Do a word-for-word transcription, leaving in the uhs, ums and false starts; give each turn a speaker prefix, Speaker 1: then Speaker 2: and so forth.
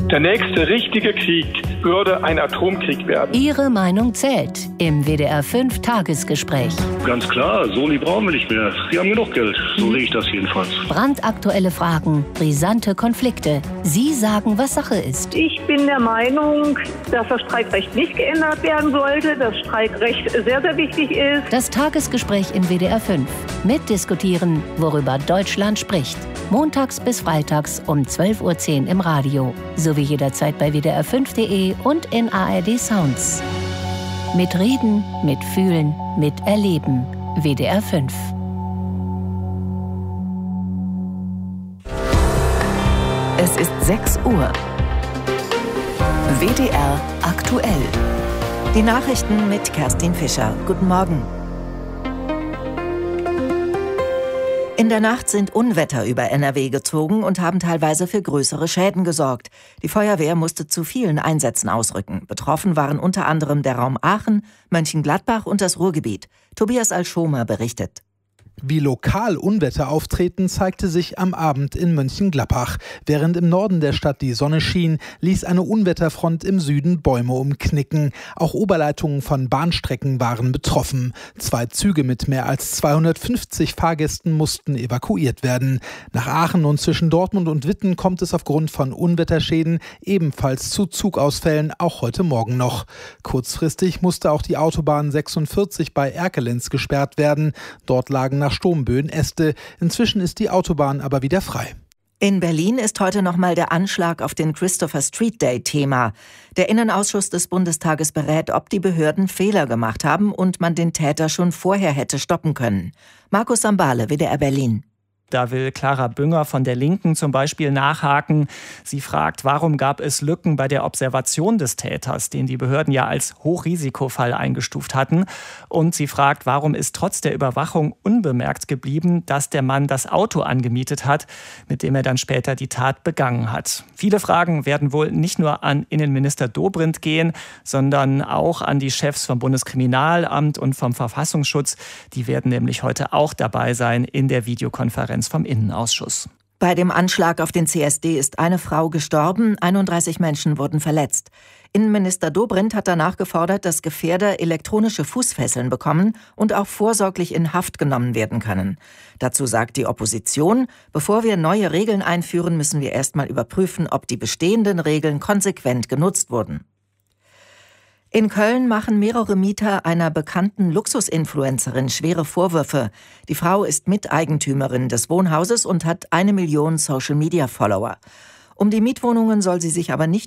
Speaker 1: Der nächste richtige Krieg würde ein Atomkrieg werden.
Speaker 2: Ihre Meinung zählt im W D R fünf Tagesgespräch.
Speaker 3: Ganz klar, Soli brauchen wir nicht mehr. Sie haben genug Geld, so sehe ich das jedenfalls.
Speaker 2: Brandaktuelle Fragen, brisante Konflikte. Sie sagen, was Sache ist.
Speaker 4: Ich bin der Meinung, dass das Streikrecht nicht geändert werden sollte, dass Streikrecht sehr, sehr wichtig ist.
Speaker 2: Das Tagesgespräch im W D R fünf. Mitdiskutieren, worüber Deutschland spricht. Montags bis freitags um zwölf Uhr zehn im Radio. Sowie jederzeit bei W D R fünf punkt de und in A R D Sounds. Mit Reden, mit Fühlen, mit Erleben. W D R fünf.
Speaker 5: Es ist sechs Uhr. W D R aktuell. Die Nachrichten mit Kerstin Fischer. Guten Morgen. In der Nacht sind Unwetter über N R W gezogen und haben teilweise für größere Schäden gesorgt. Die Feuerwehr musste zu vielen Einsätzen ausrücken. Betroffen waren unter anderem der Raum Aachen, Mönchengladbach und das Ruhrgebiet. Tobias Alschomer berichtet.
Speaker 6: Wie lokal Unwetter auftreten, zeigte sich am Abend in Mönchengladbach. Während im Norden der Stadt die Sonne schien, ließ eine Unwetterfront im Süden Bäume umknicken. Auch Oberleitungen von Bahnstrecken waren betroffen. Zwei Züge mit mehr als zweihundertfünfzig Fahrgästen mussten evakuiert werden. Nach Aachen und zwischen Dortmund und Witten kommt es aufgrund von Unwetterschäden ebenfalls zu Zugausfällen, auch heute Morgen noch. Kurzfristig musste auch die Autobahn sechsundvierzig bei Erkelenz gesperrt werden. Dort lagen nach Sturmböen Äste. Inzwischen ist die Autobahn aber wieder frei.
Speaker 5: In Berlin ist heute nochmal der Anschlag auf den Christopher Street Day Thema. Der Innenausschuss des Bundestages berät, ob die Behörden Fehler gemacht haben und man den Täter schon vorher hätte stoppen können. Markus Sambale, W D R Berlin.
Speaker 7: Da will Clara Bünger von der Linken zum Beispiel nachhaken. Sie fragt, warum gab es Lücken bei der Observation des Täters, den die Behörden ja als Hochrisikofall eingestuft hatten. Und sie fragt, warum ist trotz der Überwachung unbemerkt geblieben, dass der Mann das Auto angemietet hat, mit dem er dann später die Tat begangen hat. Viele Fragen werden wohl nicht nur an Innenminister Dobrindt gehen, sondern auch an die Chefs vom Bundeskriminalamt und vom Verfassungsschutz. Die werden nämlich heute auch dabei sein in der Videokonferenz vom Innenausschuss.
Speaker 5: Bei dem Anschlag auf den C S D ist eine Frau gestorben, einunddreißig Menschen wurden verletzt. Innenminister Dobrindt hat danach gefordert, dass Gefährder elektronische Fußfesseln bekommen und auch vorsorglich in Haft genommen werden können. Dazu sagt die Opposition, bevor wir neue Regeln einführen, müssen wir erst mal überprüfen, ob die bestehenden Regeln konsequent genutzt wurden. In Köln machen mehrere Mieter einer bekannten Luxusinfluencerin schwere Vorwürfe. Die Frau ist Miteigentümerin des Wohnhauses und hat eine Million Social-Media-Follower. Um die Mietwohnungen soll sie sich aber nicht